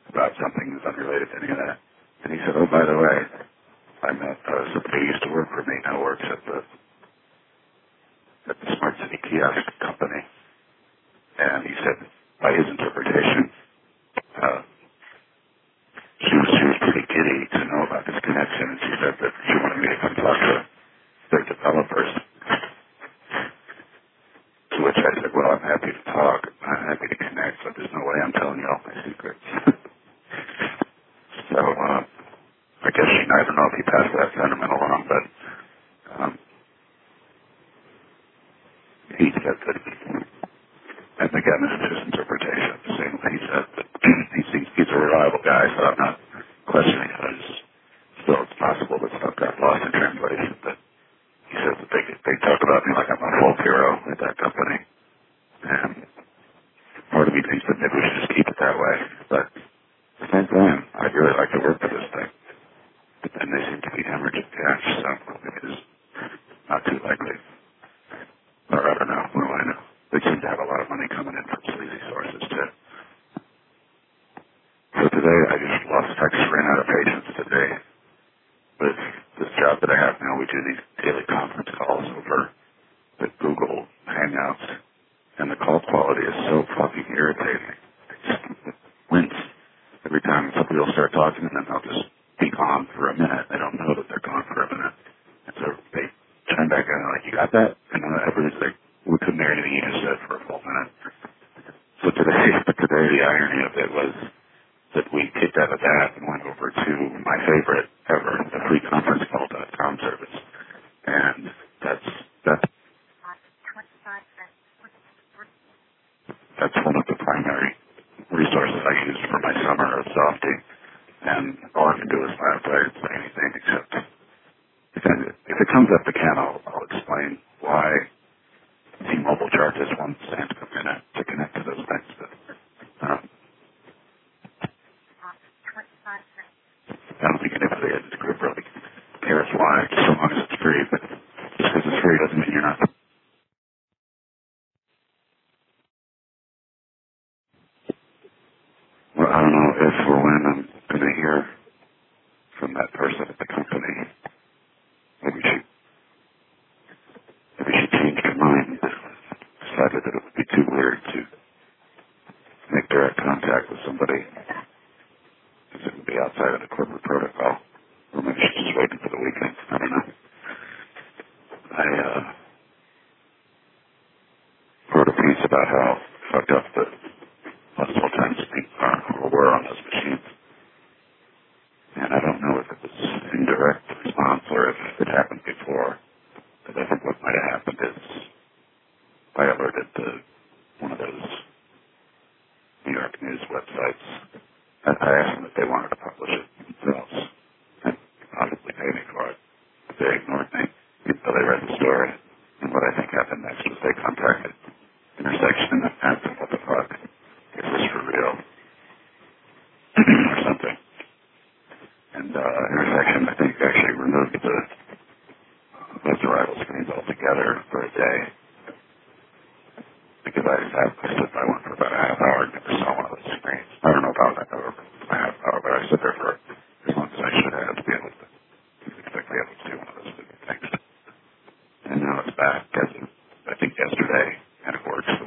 about something that's unrelated to any of that. And he said, oh, by the way, I met somebody who used to work for me, now works at the Smart City kiosk company. And he said, by his interpretation, she was pretty giddy to know about this connection, and she said that she wanted me to come talk to their developers. To which I said, well, I'm happy to talk. I'm happy to connect, but there's no way I'm telling you all my secrets. So, I guess I don't know if he passed that sentiment along, but he said that, and again, this is his interpretation. Saying that he said that he's a reliable guy, so I'm not questioning it. Still, it's possible that stuff got lost in translation, but he says that they talk about me like I'm a folk hero at that company. And part of me thinks that maybe we should just keep it that way. But at the same time, I'd really like to work for this thing. But then they seem to be hemorrhaging cash, so it is not too likely. Or I don't know, what do I know? They seem to have a lot of money coming in from sleazy sources, too. So today, I just lost touch, ran out of patience today. With this job that I have now, we do these daily conference calls over the Google Hangouts, and the call quality is so fucking irritating. I just wince every time somebody will start talking, and then they'll just be gone for a minute. They don't know that they're gone for a minute. And so they turn back and they're like, you got that? And then everybody's like, we couldn't hear anything you just said for a full minute. So today, the irony of it was that we kicked out of that and went over to my favorite ever, the freeconferencecall.com service. And that's one of the primary resources I use for my summer of softy. And all I can do is laugh. I didn't say anything except if it comes up again, I'll explain why T-Mobile charges 1 cent a minute to connect to those things. But, I don't think anybody in this group really cares why, just so long as it's free. But just because it's free doesn't mean you're not. Well, I don't know if or when I'm going to hear from that person at the company. Maybe she changed her mind, decided that it would be too weird to make direct contact with somebody because it would be outside of the corporate protocol. Or maybe she's just waiting for the weekend. I don't know. I wrote a piece about how fucked up the multiple times people were on those machines. And I don't know if it was indirect response or if it happened before. But I think what might have happened is I alerted one of those New York news websites. I asked them if they wanted to publish it themselves and possibly pay me for it. They ignored me until they read the story. And what I think happened next was they contacted Intersection and asked them, what the fuck? Is this for real? or something. And Intersection, I think, actually